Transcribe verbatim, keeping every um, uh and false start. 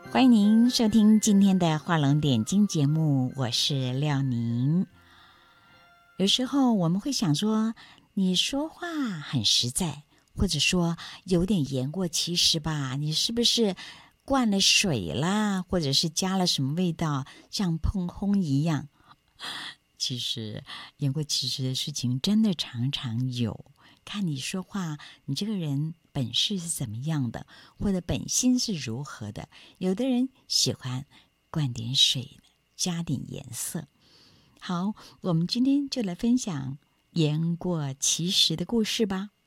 欢迎您收听今天的画龙点睛节目，我是廖宁。有时候我们会想说，你说话很实在，或者说有点言过其实吧，你是不是灌了水啦，或者是加了什么味道，像碰轰一样？其实言过其实的事情真的常常有，看你说话，你这个人本事是怎么样的，或者本心是如何的。有的人喜欢灌点水，加点颜色。好，我们今天就来分享言过其实的故事吧。